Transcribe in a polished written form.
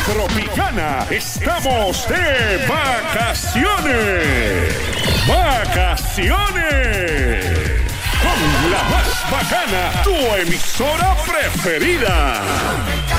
Tropicana, estamos de vacaciones. ¡Vacaciones! Con la más bacana, tu emisora preferida.